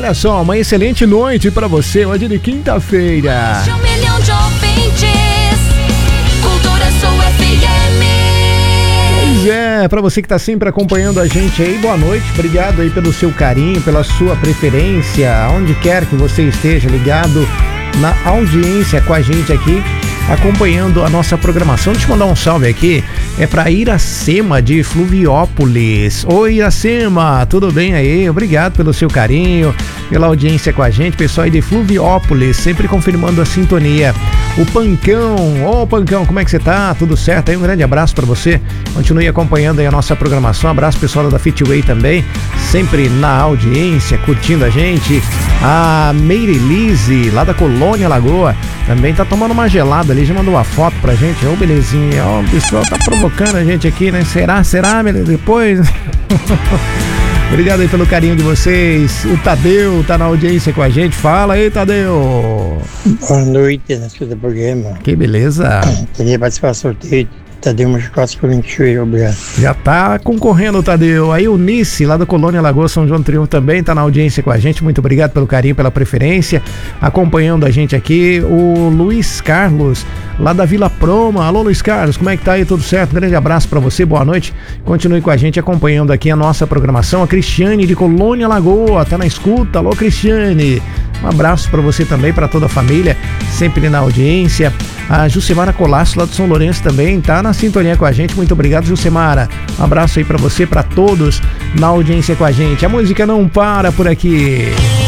Olha só, uma excelente noite pra você, hoje de quinta-feira. De 1 milhão de ouvintes, Cultura Sul FM. Pois é, pra você que tá sempre acompanhando a gente aí, boa noite, obrigado aí pelo seu carinho, pela sua preferência, onde quer que você esteja ligado na audiência com a gente aqui, acompanhando a nossa programação. Deixa eu mandar um salve aqui, é pra Iracema de Fluviópolis. Oi, Iracema, tudo bem aí? Obrigado pelo seu carinho, pela audiência com a gente, pessoal aí de Fluviópolis, sempre confirmando a sintonia. O Pancão, Pancão, como é que você tá? Tudo certo aí? Um grande abraço pra você, continue acompanhando aí a nossa programação. Abraço pessoal da Fitway também, sempre na audiência, curtindo a gente. A Meirelise, lá da Colônia Lagoa, também tá tomando uma gelada ali, já mandou uma foto pra gente. Ô, belezinha, ó, o pessoal tá provocando a gente aqui, né? Será, depois? Obrigado aí pelo carinho de vocês. O Tadeu tá na audiência com a gente. Fala aí, Tadeu. Boa noite, na escuta do programa. Que beleza. Queria participar do sorteio. Tadeu Machicossi por 28, obrigado. Já tá concorrendo, Tadeu. Aí o Nice, lá da Colônia Lagoa São João do Triunfo, também tá na audiência com a gente. Muito obrigado pelo carinho, pela preferência, acompanhando a gente aqui. O Luiz Carlos, lá da Vila Proma. Alô, Luiz Carlos, como é que tá aí? Tudo certo? Um grande abraço pra você, boa noite. Continue com a gente, acompanhando aqui a nossa programação. A Cristiane de Colônia Lagoa, tá na escuta. Alô, Cristiane. Um abraço pra você também, pra toda a família, sempre na audiência. A Jucemara Colasso, lá do São Lourenço, também tá na sintonia com a gente. Muito obrigado, Jucemara. Um abraço aí pra você, pra todos na audiência com a gente. A música não para por aqui.